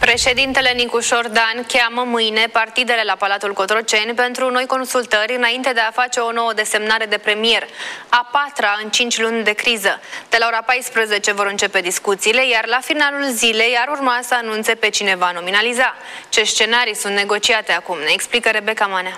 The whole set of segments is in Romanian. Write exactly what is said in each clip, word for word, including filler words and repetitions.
Președintele Nicu Șordan cheamă mâine partidele la Palatul Cotroceni pentru noi consultări înainte de a face o nouă desemnare de premier, a patra în cinci luni de criză. De la ora paisprezece vor începe discuțiile, iar la finalul zilei ar urma să anunțe pe cine va nominaliza. Ce scenarii sunt negociate acum, ne explică Rebecca Manea.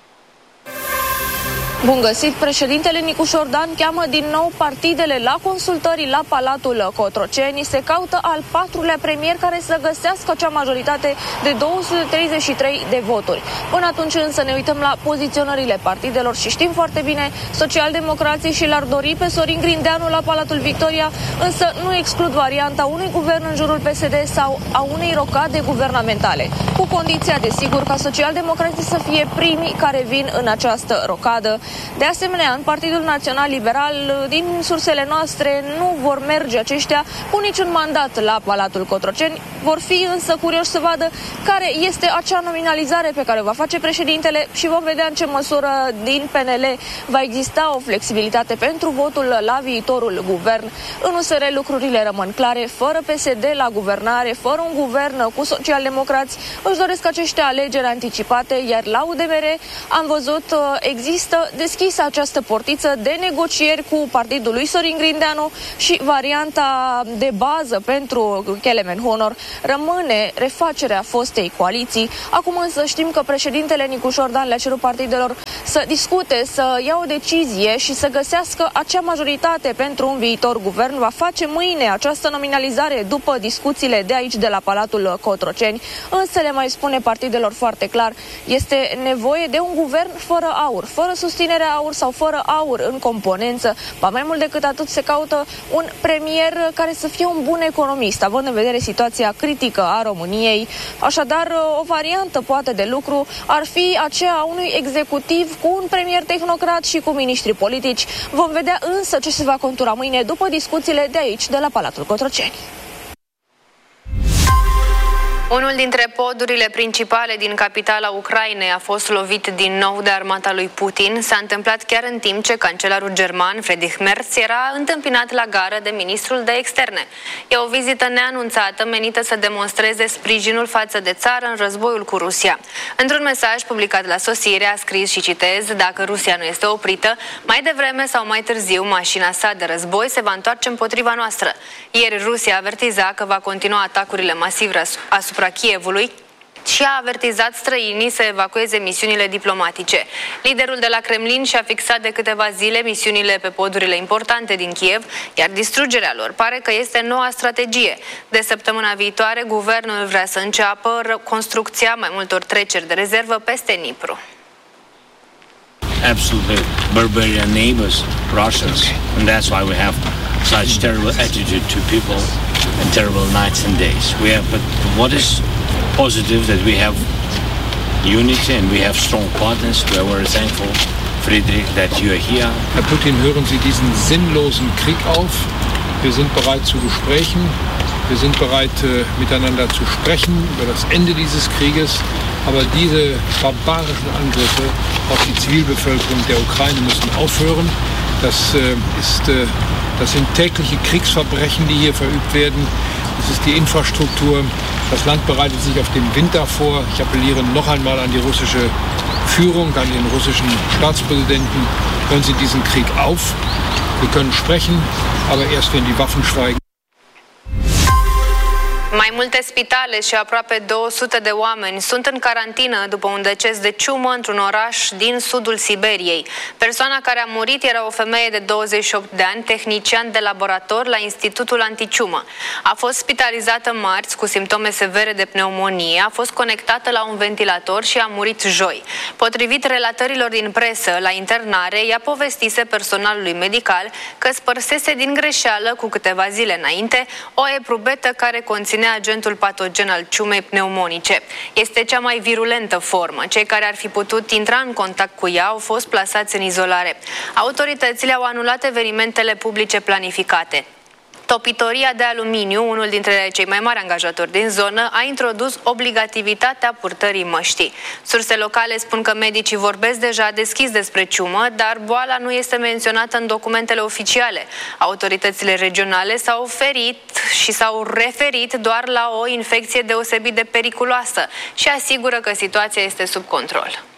Bun găsit! Președintele Nicu Șordan cheamă din nou partidele la consultări la Palatul Cotroceni. Se caută al patrulea premier care să găsească acea majoritate de două sute treizeci și trei de voturi. Până atunci însă ne uităm la poziționările partidelor și știm foarte bine, socialdemocrații și l-ar dori pe Sorin Grindeanu la Palatul Victoria, însă nu exclud varianta unui guvern în jurul P S D sau a unei rocade guvernamentale, cu condiția, desigur, ca socialdemocrații să fie primii care vin în această rocadă. De asemenea, în Partidul Național Liberal, din sursele noastre, nu vor merge aceștia cu niciun mandat la Palatul Cotroceni. Vor fi însă curioși să vadă care este acea nominalizare pe care o va face președintele și vom vedea în ce măsură din P N L va exista o flexibilitate pentru votul la viitorul guvern. În U S R lucrurile rămân clare, fără P S D la guvernare, fără un guvern cu socialdemocrați, își doresc acești alegeri anticipate, iar la U D M R am văzut există deschisă această portiță de negocieri cu partidul lui Sorin Grindeanu și varianta de bază pentru Kelemen Honor rămâne refacerea fostei coaliții. Acum însă știm că președintele Nicu Șordan le-a cerut partidelor să discute, să ia o decizie și să găsească acea majoritate pentru un viitor guvern. Va face mâine această nominalizare după discuțiile de aici de la Palatul Cotroceni, însă le mai spune partidelor foarte clar, este nevoie de un guvern fără aur, fără susținerea aur sau fără aur în componență. Ba mai mult decât atât se caută un premier care să fie un bun economist, având în vedere situația critică a României. Așadar, o variantă poate de lucru ar fi aceea a unui executiv cu un premier tehnocrat și cu miniștri politici. Vom vedea însă ce se va contura mâine după discuțiile de aici, de la Palatul Cotroceni. Unul dintre podurile principale din capitala Ucrainei a fost lovit din nou de armata lui Putin. S-a întâmplat chiar în timp ce cancelarul german Friedrich Merz era întâmpinat la gară de ministrul de externe. E o vizită neanunțată menită să demonstreze sprijinul față de țară în războiul cu Rusia. Într-un mesaj publicat la sosire a scris și citez: dacă Rusia nu este oprită, mai devreme sau mai târziu mașina sa de război se va întoarce împotriva noastră. Ieri Rusia avertiza că va continua atacurile masive asupra Kievului și a avertizat străinii să evacueze misiunile diplomatice. Liderul de la Kremlin și-a fixat de câteva zile misiunile pe podurile importante din Kiev, iar distrugerea lor pare că este noua strategie. De săptămâna viitoare, guvernul vrea să înceapă construcția mai multor treceri de rezervă peste Dnipru. Absolutely barbarian neighbors, Russians, and that's why we have such terrible attitude to people and terrible nights and days. We have, but what is positive that we have unity and we have strong partners. We are very thankful, Friedrich, that you are here. Herr Putin, hören Sie diesen sinnlosen Krieg auf. Wir sind bereit zu Gesprächen. Wir sind bereit, äh, miteinander zu sprechen über das Ende dieses Krieges. Aber diese barbarischen Angriffe auf die Zivilbevölkerung der Ukraine müssen aufhören. Das äh, ist, äh, das sind tägliche Kriegsverbrechen, die hier verübt werden. Das ist die Infrastruktur. Das Land bereitet sich auf den Winter vor. Ich appelliere noch einmal an die russische Führung, an den russischen Staatspräsidenten. Hören Sie diesen Krieg auf. Wir können sprechen, aber erst wenn die Waffen schweigen. Mai multe spitale și aproape două sute de oameni sunt în carantină după un deces de ciumă într-un oraș din sudul Siberiei. Persoana care a murit era o femeie de douăzeci și opt de ani, tehnician de laborator la Institutul Anticiumă. A fost spitalizată marți cu simptome severe de pneumonie, a fost conectată la un ventilator și a murit joi. Potrivit relatărilor din presă, la internare, ea povestise personalului medical că spărsese din greșeală cu câteva zile înainte o eprubetă care conține agentul patogen al ciumei pneumonice. Este cea mai virulentă formă. Cei care ar fi putut intra în contact cu ea au fost plasați în izolare. Autoritățile au anulat evenimentele publice planificate. Topitoria de aluminiu, unul dintre cei mai mari angajatori din zonă, a introdus obligativitatea purtării măștii. Surse locale spun că medicii vorbesc deja deschis despre ciumă, dar boala nu este menționată în documentele oficiale. Autoritățile regionale s-au oferit și s-au referit doar la o infecție deosebit de periculoasă și asigură că situația este sub control.